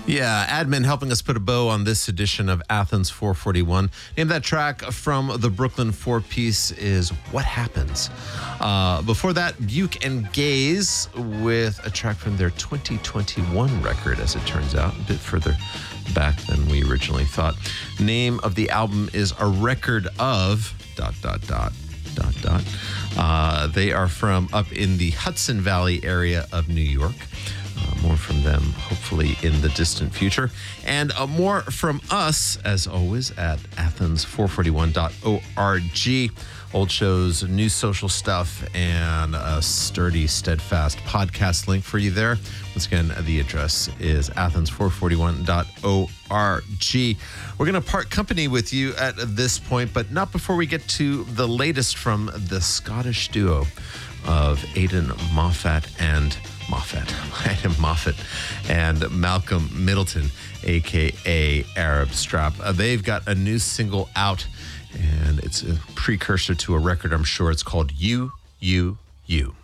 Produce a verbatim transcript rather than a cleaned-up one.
Yeah, admin helping us put a bow on this edition of Athens four forty-one. Name that track from the Brooklyn four-piece is What Happens. Uh, before that, Buke and Gaze with a track from their twenty twenty-one record, as it turns out, a bit further back than we originally thought. Name of the album is A Record of... dot, dot, dot, dot, dot. Uh, they are from up in the Hudson Valley area of New York. Uh, more from them, hopefully, in the distant future. And uh, more from us, as always, at athens four forty-one dot org. Old shows, new social stuff, and a sturdy, steadfast podcast link for you there. Once again, the address is athens four forty-one dot org. We're going to part company with you at this point, but not before we get to the latest from the Scottish duo of Aidan Moffat and Moffat, Aidan Moffat and Malcolm Middleton, a k a. Arab Strap. Uh, they've got a new single out, and it's a precursor to a record, I'm sure. It's called You, You, You.